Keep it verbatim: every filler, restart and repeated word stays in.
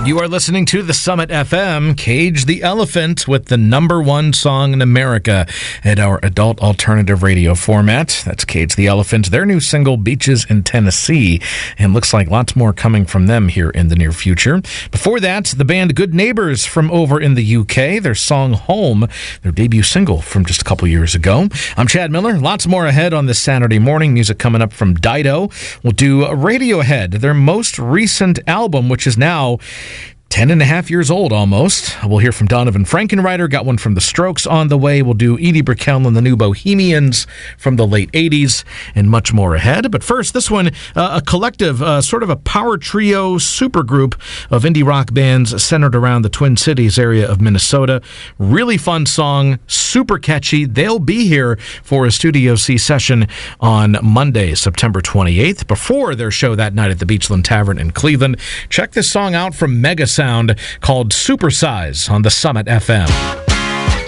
You are listening to the Summit F M, Cage the Elephant, with the number one song in America at our adult alternative radio format. That's Cage the Elephant, their new single, Beaches in Tennessee, and looks like lots more coming from them here in the near future. Before that, the band Good Neighbors from over in the U K, their song Home, their debut single from just a couple years ago. I'm Chad Miller. Lots more ahead on this Saturday morning. Music coming up from Dido. We'll do Radiohead, their most recent album, which is now Ten and a half years old, almost. We'll hear from Donovan Frankenreiter. Got one from The Strokes on the way. We'll do Edie Brickell and the New Bohemians from the late eighties, and much more ahead. But first, this one, uh, a collective, uh, sort of a power trio supergroup of indie rock bands centered around the Twin Cities area of Minnesota. Really fun song, super catchy. They'll be here for a Studio C session on Monday, September twenty-eighth, before their show that night at the Beachland Tavern in Cleveland. Check this song out from Mega Sound called Supersize on the Summit F M.